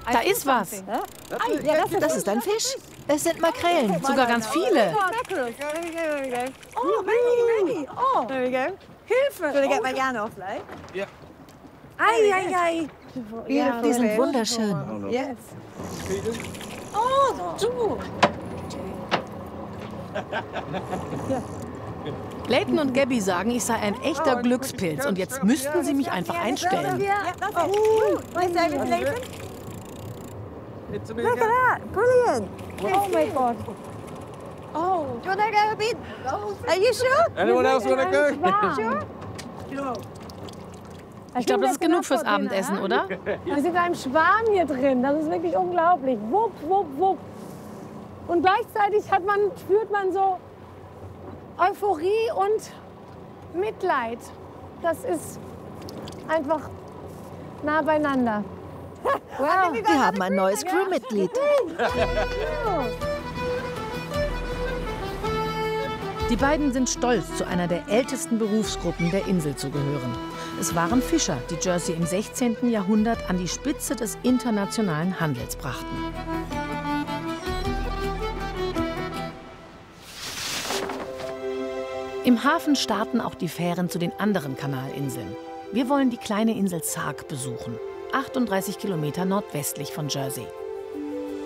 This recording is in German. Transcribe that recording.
Da ist was. Das ist ein Fisch. Es sind Makrelen, sogar ganz viele. Oh, many. Oh, there we go. Hilfe! Should I get my yarn off, like? Yeah. Ay. Die sind wunderschön. Yes. Oh, du! Layton und Gabby sagen, ich sei ein echter Glückspilz und jetzt müssten sie mich einfach einstellen. Yeah, that's it. Nice David Layton. It's a big Look at that. Brilliant. Oh my God. Oh, do you want to go a bit? Are you sure? Anyone else want to go? Sure? Ich glaube, das ist genug fürs Abendessen, oder? Wir sind in einem Schwarm hier drin. Das ist wirklich unglaublich. Wupp, wupp, wupp. Und gleichzeitig spürt man so Euphorie und Mitleid. Das ist einfach nah beieinander. Wow. Wir haben ein neues Crewmitglied. Die beiden sind stolz, zu einer der ältesten Berufsgruppen der Insel zu gehören. Es waren Fischer, die Jersey im 16. Jahrhundert an die Spitze des internationalen Handels brachten. Im Hafen starten auch die Fähren zu den anderen Kanalinseln. Wir wollen die kleine Insel Sark besuchen, 38 Kilometer nordwestlich von Jersey.